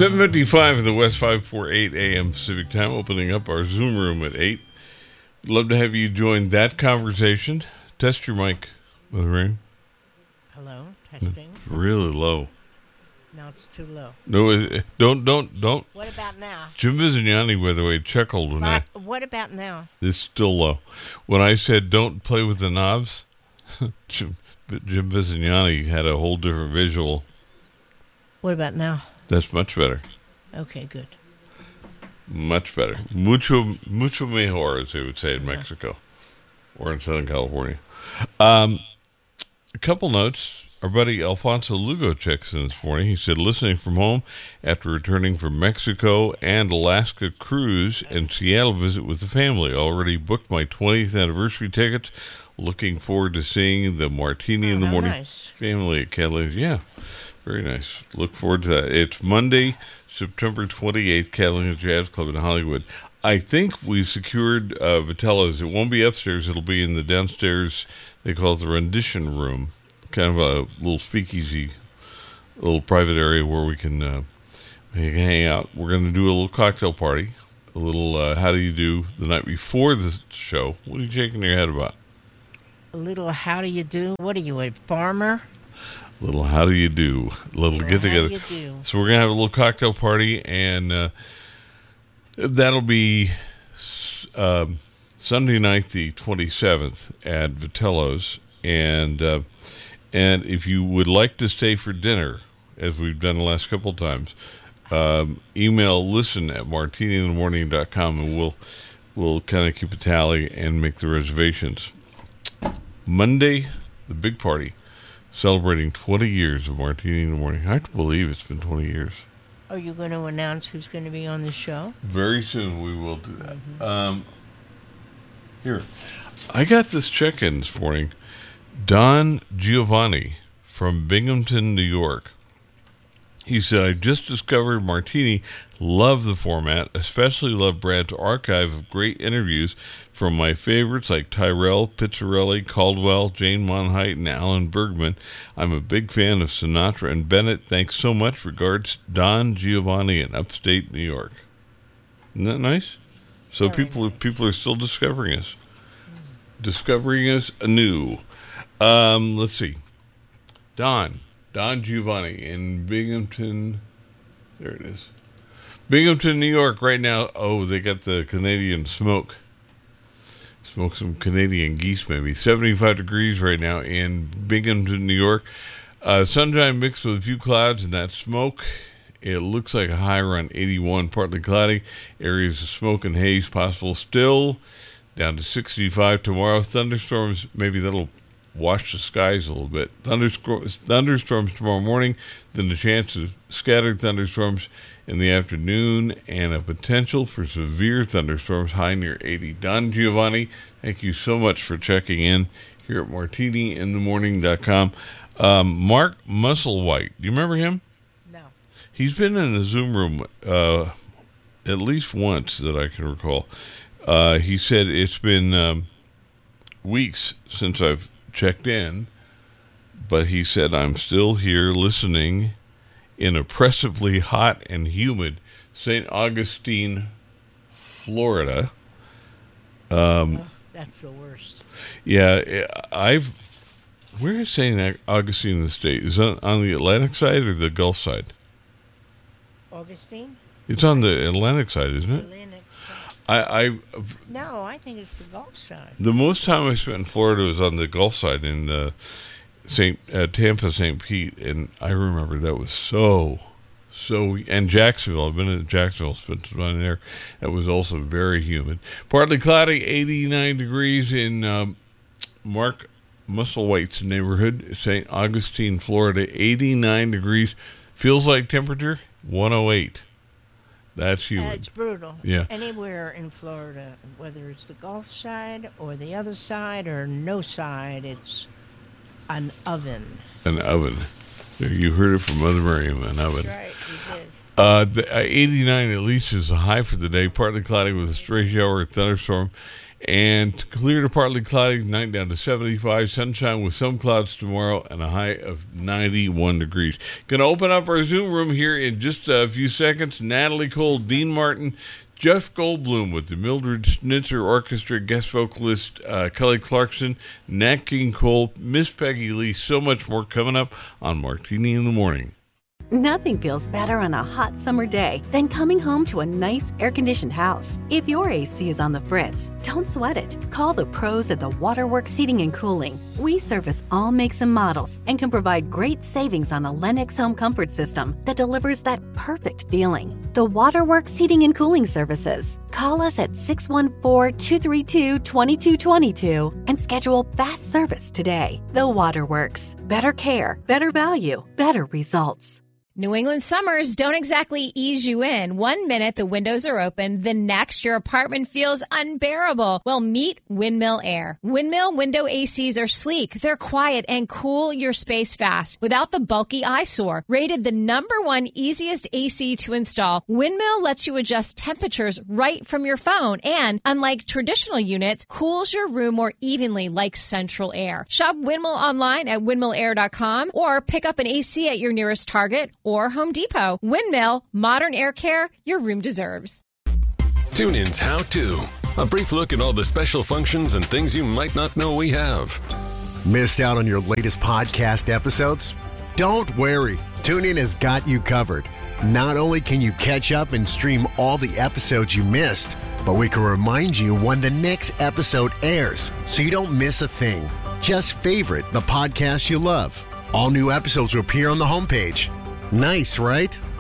7:55 in the West, 548 a.m. Pacific Time, opening up our Zoom room at 8. Love to have you join that conversation. Test your mic, Mother Mary. Hello, testing. Really low. No, it's too low. No, don't. What about now? Jim Visignani, by the way, chuckled when What about now? It's still low. When I said don't play with the knobs, Jim Visignani had a whole different visual. What about now? That's much better. Okay, good. Much better. Mucho mejor, as they would say in Mexico or in Southern California. A couple notes. Our buddy Alfonso Lugo checks in this morning. He said, listening from home after returning from Mexico and Alaska cruise and Seattle visit with the family. Already booked my 20th anniversary tickets. Looking forward to seeing the Martini in the Morning family at Catalina. Yeah, very nice. Look forward to that. It's Monday, September 28th, Catalina Jazz Club in Hollywood. I think we secured Vitello's. It won't be upstairs. It'll be in the downstairs, they call it the rendition room. Kind of a little speakeasy, a little private area where we can hang out. We're going to do a little cocktail party, a little how do you do the night before the show. What are you shaking your head about? A little how do you do? What are you, a farmer? A little how do you do? A little get together. How do you do? So we're going to have a little cocktail party, and that'll be Sunday night, the 27th at Vitello's, and if you would like to stay for dinner, as we've done the last couple of times, email listen@martiniinthemorning.com, and we'll kind of keep a tally and make the reservations. Monday, the big party, celebrating 20 years of Martini in the Morning. I can't believe it's been 20 years. Are you going to announce who's going to be on the show? Very soon we will do that. Here, I got this check-in this morning. Don Giovanni from Binghamton, New York. He said, I just discovered Martini. Love the format, especially love Brad's archive of great interviews from my favorites like Tyrell, Pizzarelli, Caldwell, Jane Monheit, and Alan Bergman. I'm a big fan of Sinatra and Bennett. Thanks so much. Regards, Don Giovanni in upstate New York. Isn't that nice? So people are still discovering us. Discovering us anew. Let's see. Don Giovanni in Binghamton. There it is. Binghamton, New York right now. Oh, they got the Canadian smoke. Smoke some Canadian geese maybe. 75 degrees right now in Binghamton, New York. Sunshine mixed with a few clouds and that smoke. It looks like a high around 81, partly cloudy. Areas of smoke and haze possible still. Down to 65 tomorrow. Thunderstorms, maybe that'll wash the skies a little bit. Thunderstorms tomorrow morning, then the chance of scattered thunderstorms in the afternoon, and a potential for severe thunderstorms, high near 80. Don Giovanni, thank you so much for checking in here at martiniinthemorning.com. Mark Musselwhite, do you remember him? No. He's been in the Zoom room at least once that I can recall. He said it's been weeks since I've checked in, but he said I'm still here listening in oppressively hot and humid St. Augustine, Florida. That's the worst. Yeah, where is St. Augustine in the state? Is it on the Atlantic side or the Gulf side? Augustine? It's on the Atlantic side, isn't it? Atlantic side. No, I think it's the Gulf side. The most time I spent in Florida was on the Gulf side in Tampa, St. Pete, and I remember that was so, and Jacksonville. I've been in Jacksonville, spent some time there. That was also very humid. Partly cloudy, 89 degrees in Mark Musselwhite's neighborhood, St. Augustine, Florida. 89 degrees. Feels like temperature 108. That's humid. It's brutal. Yeah. Anywhere in Florida, whether it's the Gulf side or the other side or no side, it's an oven. An oven. You heard it from Mother Miriam, an oven. That's right, you did. 89 at least is the high for the day. Partly cloudy with a stray shower or thunderstorm And clear to partly cloudy, night down to 75. Sunshine with some clouds tomorrow and a high of 91 degrees. Going to open up our Zoom room here in just a few seconds. Natalie Cole, Dean Martin, Jeff Goldblum with the Mildred Schnitzer Orchestra, guest vocalist Kelly Clarkson, Nat King Cole, Miss Peggy Lee, so much more coming up on Martini in the Morning. Nothing feels better on a hot summer day than coming home to a nice air-conditioned house. If your AC is on the fritz, don't sweat it. Call the pros at the Waterworks Heating and Cooling. We service all makes and models and can provide great savings on a Lennox home comfort system that delivers that perfect feeling. The Waterworks Heating and Cooling Services. Call us at 614-232-2222 and schedule fast service today. The Waterworks. Better care, better value, better results. New England summers don't exactly ease you in. 1 minute the windows are open, the next your apartment feels unbearable. Well, meet Windmill Air. Windmill window ACs are sleek, they're quiet, and cool your space fast without the bulky eyesore. Rated the #1 easiest AC to install, Windmill lets you adjust temperatures right from your phone and, unlike traditional units, cools your room more evenly like central air. Shop Windmill online at windmillair.com or pick up an AC at your nearest Target or Home Depot. Windmill, modern air care your room deserves. TuneIn's How To. A brief look at all the special functions and things you might not know we have. Missed out on your latest podcast episodes? Don't worry. TuneIn has got you covered. Not only can you catch up and stream all the episodes you missed, but we can remind you when the next episode airs so you don't miss a thing. Just favorite the podcast you love. All new episodes will appear on the homepage. Nice, right?